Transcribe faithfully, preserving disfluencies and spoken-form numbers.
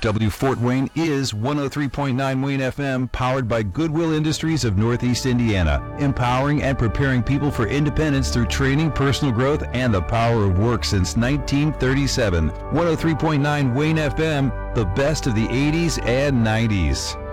W Fort Wayne is one oh three point nine Wayne F M, powered by Goodwill Industries of Northeast Indiana, empowering and preparing people for independence through training, personal growth, and the power of work since nineteen thirty-seven. one oh three point nine Wayne F M, the best of the eighties and nineties.